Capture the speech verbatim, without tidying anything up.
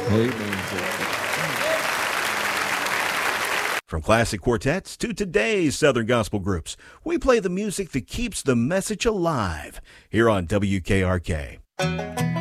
Amen. From classic quartets to today's Southern gospel groups, we play the music that keeps the message alive here on W K R K.